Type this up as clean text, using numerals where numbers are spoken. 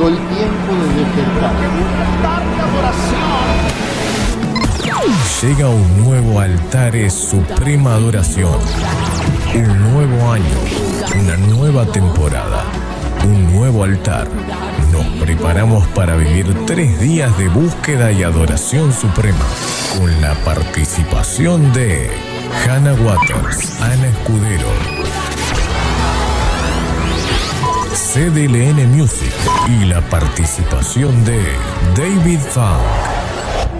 llegó el tiempo de despertar. Llega un nuevo Altares Suprema Adoración. Un nuevo año, una nueva temporada, un nuevo altar. Nos preparamos para vivir 3 días de búsqueda y adoración suprema, con la participación de Hannah Waters, Ana Escudero, CDLN Music y la participación de David Funk.